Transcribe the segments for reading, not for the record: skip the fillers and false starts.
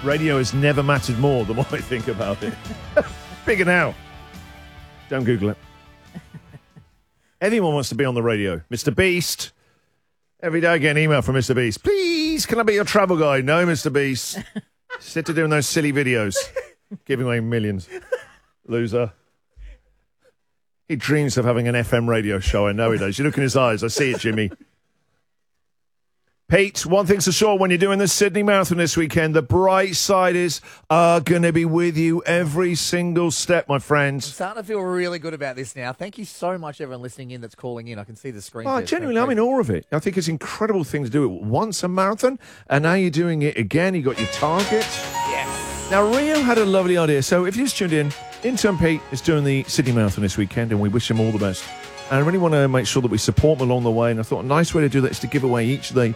Radio has never mattered more the more I think about it. Bigger now. Don't Google it. Anyone wants to be on the radio. Mr. Beast. Every day I get an email from Mr. Beast. Please, can I be your travel guide? No, Mr. Beast. Sit to doing those silly videos. Giving away millions. Loser. He dreams of having an FM radio show. I know he does. You look in his eyes. I see it, Jimmy. Pete, one thing's for sure, when you're doing the Sydney Marathon this weekend, the bright siders are going to be with you every single step, my friends. I'm starting to feel really good about this now. Thank you so much, everyone listening in that's calling in. I can see the screen. Oh, genuinely, I'm in awe of it. I think it's an incredible thing to do it once a marathon, and now you're doing it again. You got your targets. Yes. Now, Rio had a lovely idea. So if you just tuned in, intern Pete is doing the Sydney Marathon this weekend, and we wish him all the best. And I really want to make sure that we support him along the way, and I thought a nice way to do that is to give away each day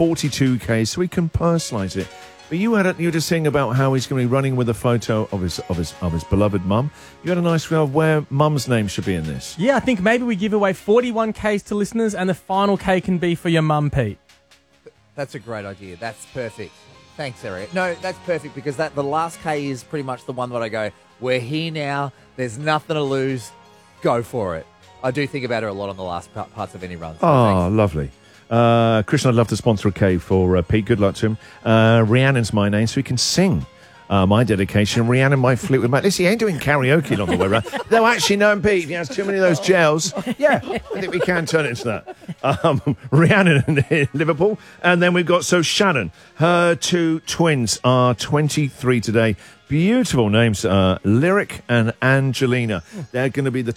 42K so we can personalise it. But you were just saying about how he's going to be running with a photo of his beloved mum. You had a nice view of where mum's name should be in this. Yeah, I think maybe we give away 41Ks to listeners and the final K can be for your mum, Pete. That's a great idea. That's perfect. Thanks, Eric. No, that's perfect because the last K is pretty much the one that I go, we're here now, there's nothing to lose, go for it. I do think about her a lot on the last parts of any run. So thanks. Lovely. Christian, I'd love to sponsor a K for Pete. Good luck to him. Rhiannon's my name, so he can sing my dedication. Rhiannon might flute with Matt. Listen, he ain't doing karaoke along the way around. Though actually, no, Pete, if he has too many of those gels, yeah, I think we can turn it into that. Rhiannon in Liverpool. And then we've got, Shannon. Her two twins are 23 today. Beautiful names, Lyric and Angelina. They're going to be the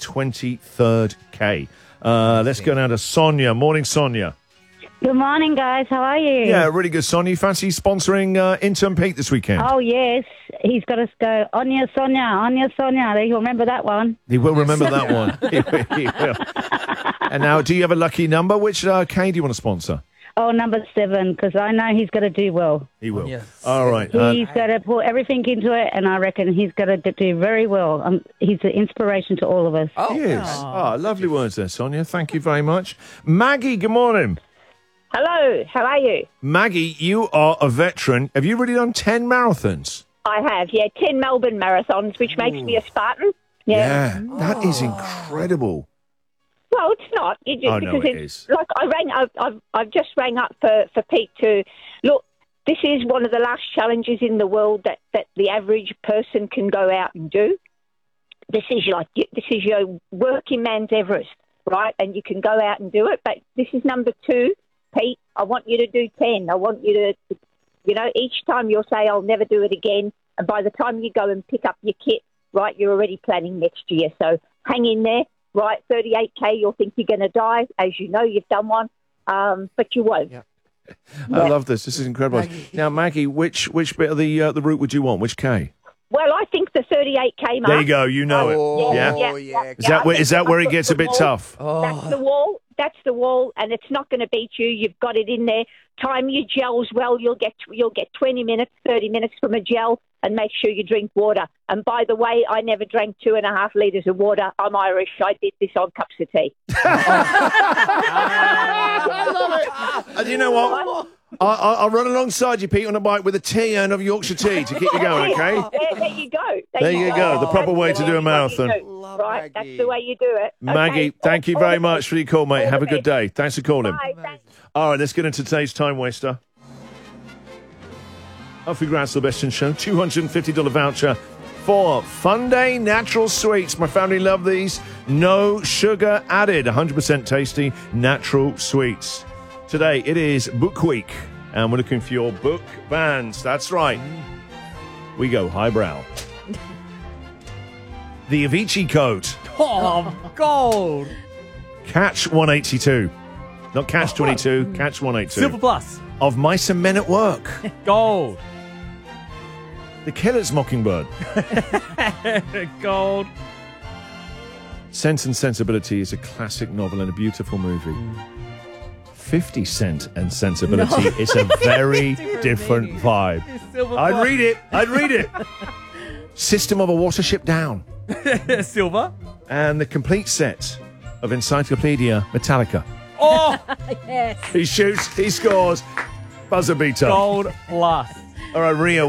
23rd K. Let's go now to Sonia. Morning, Sonia. Good morning, guys. How are you? Yeah, really good, Sonia. You fancy sponsoring Intern Pete this weekend? Oh, yes. He's got us go, on your Sonia. He'll remember that one. He will remember that one. He will. And now, do you have a lucky number? Which K do you want to sponsor? Oh, number 7, because I know he's going to do well. He will. Yes. All right. He's going to put everything into it, and I reckon he's going to do very well. He's an inspiration to all of us. Oh, He is. Lovely words there, Sonia. Thank you very much. Maggie, good morning. Hello, how are you? Maggie, you are a veteran. Have you already done 10 marathons? I have, 10 Melbourne marathons, which makes me a Spartan. Yeah, that is incredible. Well, it's not. No, it is. Like I've just rang up for Pete to look. This is one of the last challenges in the world that the average person can go out and do. This is your working man's Everest, right? And you can go out and do it. But this is number 2, Pete. I want you to do 10. I want you to, each time you'll say, I'll never do it again. And by the time you go and pick up your kit, right, you're already planning next year. So hang in there. Right, 38K, you'll think you're going to die. As you know, you've done one, but you won't. Yeah. I love this. This is incredible. Maggie. Now, Maggie, which bit of the route would you want? Which K? Well, I think the 38K mark. There you go. You know it. Yeah. Is that where it gets a bit tough? Oh. That's the wall, and it's not going to beat you. You've got it in there. Time your gels well. You'll get 20 minutes, 30 minutes from a gel, and make sure you drink water. And by the way, I never drank 2.5 litres of water. I'm Irish. I did this on cups of tea. I love it. And you know what? I'll run alongside you, Pete, on a bike with a tea and of Yorkshire tea to keep you going, okay? There you go. There you go. The proper way to do a marathon. Right, that's the way you do it. Maggie, thank you very much for your call, mate. Have a good day. Thanks for calling. Bye, thanks. All right, let's get into today's time waster. Up for grabs, the Best in Show. $250 voucher for Fun Day Natural Sweets. My family love these. No sugar added. 100% tasty natural sweets. Today, it is Book Week, and we're looking for your book bands. That's right. We go highbrow. The Avicii Code. Oh, gold. Catch 182. Not Catch 22, Catch 182. Silver Plus. Of Mice and Men at Work. Gold. The Killer's Mockingbird. Gold. Sense and Sensibility is a classic novel and a beautiful movie. 50 Cent and Sensibility is a very different vibe. I'd read it. System of a Watership Down. Silver. And the complete set of Encyclopedia Metallica. Oh! Yes. He shoots, he scores, buzzer beater. Gold Plus. All right, Rio.